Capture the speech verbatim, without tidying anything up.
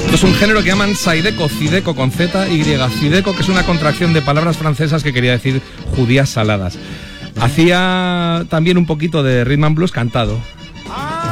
Esto es un género que llaman Zydeco, Zydeco con Z, Y, Zydeco, que es una contracción de palabras francesas que quería decir judías saladas. Hacía también un poquito de rhythm and blues cantado.